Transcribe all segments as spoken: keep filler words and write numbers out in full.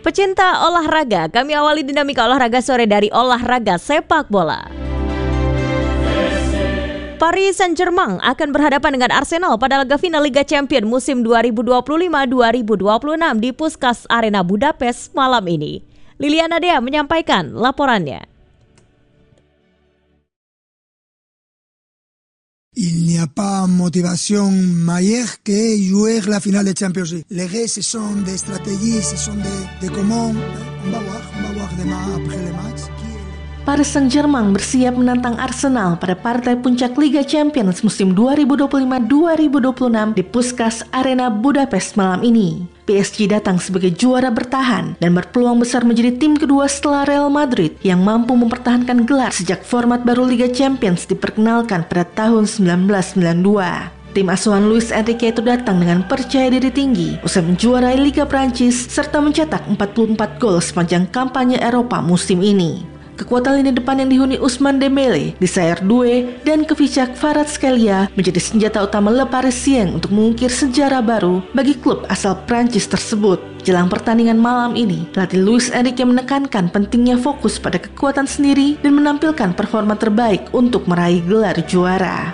Pecinta olahraga, kami awali dinamika olahraga sore dari olahraga sepak bola. Paris Saint-Germain akan berhadapan dengan Arsenal pada laga final Liga Champions musim dua ribu dua puluh lima dua ribu dua puluh enam di Puskás Arena Budapest malam ini. Liliana Dea menyampaikan laporannya. Il n'y a pas motivation meilleure que jouer la finale de Champions League. Les règles, ce sont des stratégies, ce sont des, des commandes. On va voir, on va voir demain après le match. Paris Saint-Germain bersiap menantang Arsenal pada partai puncak Liga Champions musim dua ribu dua puluh lima dua ribu dua puluh enam di Puskás Arena Budapest malam ini. P S G datang sebagai juara bertahan dan berpeluang besar menjadi tim kedua setelah Real Madrid yang mampu mempertahankan gelar sejak format baru Liga Champions diperkenalkan pada tahun seribu sembilan ratus sembilan puluh dua. Tim asuhan Luis Enrique itu datang dengan percaya diri tinggi usai menjuarai Liga Prancis serta mencetak empat puluh empat gol sepanjang kampanye Eropa musim ini. Kekuatan lini depan yang dihuni Ousmane Dembélé, Desire Doué, dan Kvichak Kvaratskhelia menjadi senjata utama Le Parisien untuk mengukir sejarah baru bagi klub asal Prancis tersebut. Jelang pertandingan malam ini, pelatih Luis Enrique menekankan pentingnya fokus pada kekuatan sendiri dan menampilkan performa terbaik untuk meraih gelar juara.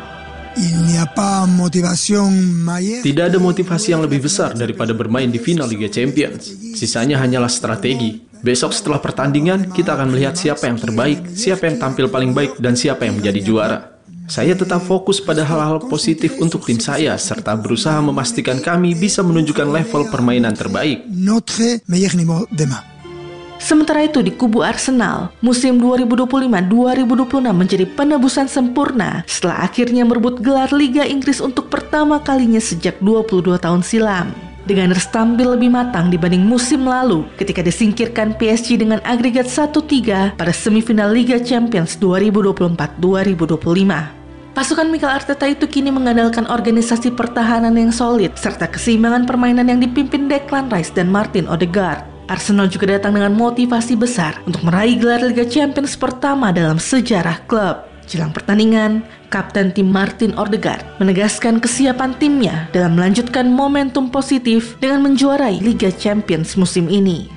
Tidak ada motivasi yang lebih besar daripada bermain di final Liga Champions. Sisanya hanyalah strategi. Besok setelah pertandingan, kita akan melihat siapa yang terbaik, siapa yang tampil paling baik, dan siapa yang menjadi juara. Saya tetap fokus pada hal-hal positif untuk tim saya, serta berusaha memastikan kami bisa menunjukkan level permainan terbaik. Sementara itu di kubu Arsenal, musim dua ribu dua puluh lima dua ribu dua puluh enam menjadi penebusan sempurna setelah akhirnya merebut gelar Liga Inggris untuk pertama kalinya sejak dua puluh dua tahun silam. Dengan harus tampil lebih matang dibanding musim lalu ketika disingkirkan P S G dengan agregat satu tiga pada semifinal Liga Champions dua ribu dua puluh empat dua ribu dua puluh lima. Pasukan Mikel Arteta itu kini mengandalkan organisasi pertahanan yang solid serta keseimbangan permainan yang dipimpin Declan Rice dan Martin Odegaard. Arsenal juga datang dengan motivasi besar untuk meraih gelar Liga Champions pertama dalam sejarah klub. Jelang pertandingan, Kapten tim Martin Odegaard menegaskan kesiapan timnya dalam melanjutkan momentum positif dengan menjuarai Liga Champions musim ini.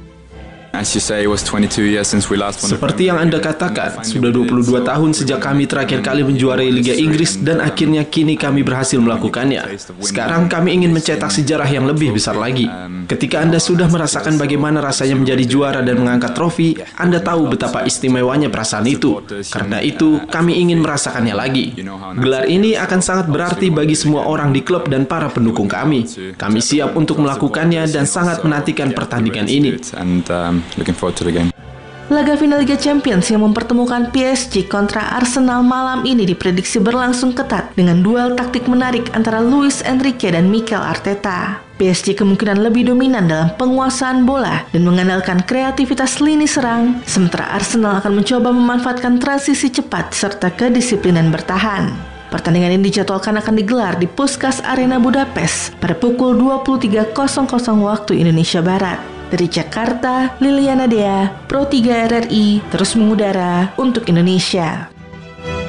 Seperti yang Anda katakan, sudah dua puluh dua tahun sejak kami terakhir kali menjuarai Liga Inggris dan akhirnya kini kami berhasil melakukannya. Sekarang kami ingin mencetak sejarah yang lebih besar lagi. Ketika Anda sudah merasakan bagaimana rasanya menjadi juara dan mengangkat trofi, Anda tahu betapa istimewanya perasaan itu. Karena itu, kami ingin merasakannya lagi. Gelar ini akan sangat berarti bagi semua orang di klub dan para pendukung kami. Kami siap untuk melakukannya dan sangat menantikan pertandingan ini. Looking forward to the game. Laga final Liga Champions yang mempertemukan P S G kontra Arsenal malam ini diprediksi berlangsung ketat dengan duel taktik menarik antara Luis Enrique dan Mikel Arteta. P S G kemungkinan lebih dominan dalam penguasaan bola dan mengandalkan kreativitas lini serang, sementara Arsenal akan mencoba memanfaatkan transisi cepat serta kedisiplinan bertahan. Pertandingan ini dijadwalkan akan digelar di Puskás Arena Budapest pada pukul dua puluh tiga waktu Indonesia Barat. Dari Jakarta, Liliana Dea, Pro tiga R R I, terus mengudara untuk Indonesia.